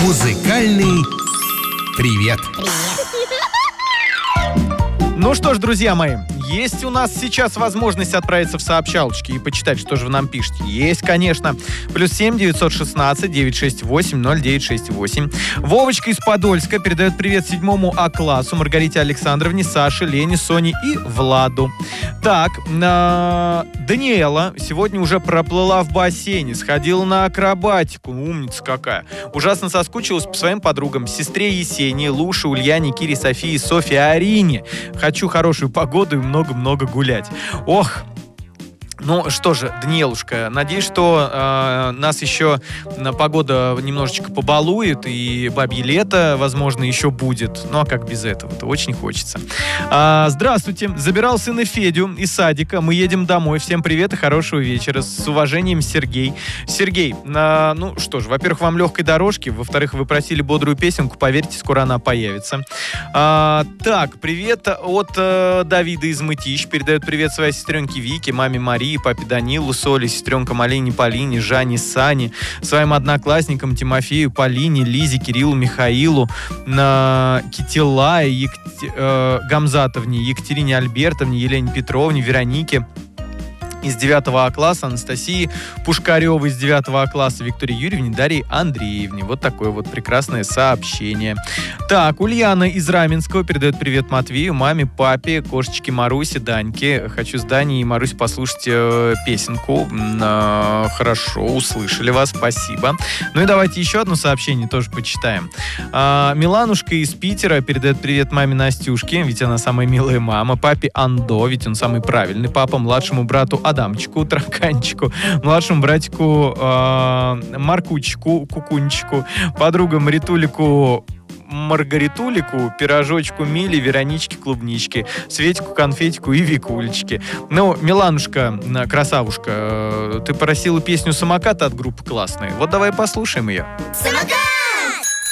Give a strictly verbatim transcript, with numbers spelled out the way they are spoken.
Музыкальный привет. Ну что ж, друзья мои, есть у нас сейчас возможность отправиться в сообщалочки и почитать, что же вы нам пишете. Есть, конечно. Плюс семь девятьсот шестнадцать девятьсот шестьдесят восемь ноль девять шесть восемь. Вовочка из Подольска передает привет седьмому А-классу, Маргарите Александровне, Саше, Лене, Соне и Владу. Так, э, Даниэла сегодня уже проплыла в бассейне, сходила на акробатику. Умница какая. Ужасно соскучилась по своим подругам. Сестре Есении, Луше, Ульяне, Кире, Софии, Софье, Арине. Хочу хорошую погоду и много-много гулять. Ох, ну что же, Даниэлушка, надеюсь, что э, нас еще э, погода немножечко побалует, и бабье лето, возможно, еще будет. Ну а как без этого-то? Очень хочется. А, здравствуйте. Забирал сына Федю из садика. Мы едем домой. Всем привет и хорошего вечера. С уважением, Сергей. Сергей, э, ну что ж, во-первых, вам легкой дорожки. Во-вторых, вы просили бодрую песенку. Поверьте, скоро она появится. А, так, привет от э, Давида из Мытищ. Передает привет своей сестренке Вике, маме Марии, папе Данилу, Соле, сестренкам Алине, Полине, Жанне, Сане, своим одноклассникам Тимофею, Полине, Лизе, Кириллу, Михаилу, на Китилае, Екти... э, Гамзатовне, Екатерине Альбертовне, Елене Петровне, Веронике из девятого А-класса, Анастасии Пушкаревой из девятого А-класса, Виктории Юрьевне, Дарье Андреевне. Вот такое вот прекрасное сообщение. Так, Ульяна из Раменского передает привет Матвею, маме, папе, кошечке Марусе, Даньке. Хочу с Даней и Марусей послушать э, песенку. Э, хорошо, услышали вас, спасибо. Ну и давайте еще одно сообщение тоже почитаем. Э, Миланушка из Питера передает привет маме Настюшке, ведь она самая милая мама, папе Андо, ведь он самый правильный папа, младшему брату Адамчику, Тараканчику, младшему братику э, Маркучику, Кукунчику, подругам Ритулику, Маргаритулику, пирожочку Миле, Вероничке, Клубничке, Светику, Конфетику и Викулечке. Ну, Миланушка, красавушка, ты просила песню «Самокат» от группы классной. Вот давай послушаем ее. Самокат!